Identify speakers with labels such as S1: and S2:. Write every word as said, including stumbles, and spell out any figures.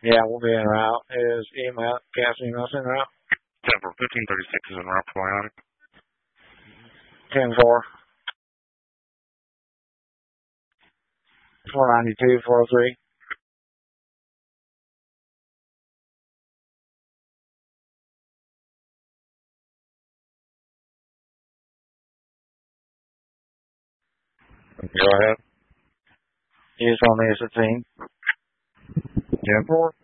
S1: Yeah, we'll be en route. Is email, gas email en route?
S2: ten four, fifteen thirty-six is en route for Ionic.
S1: ten four. four ninety-two, four oh three.
S2: Go ahead.
S1: Use on the sixteen.
S2: ten four.